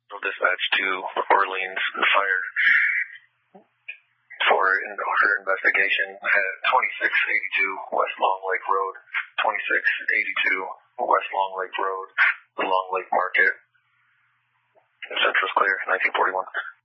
Dispatch to Orleans Fire for her investigation at 2682 West Long Lake Road, 2682 West Long Lake Road, the Long Lake Market. Central's clear, 1941.